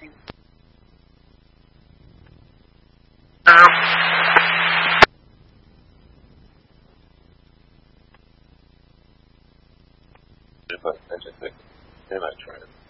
日本三十岁，天来传人。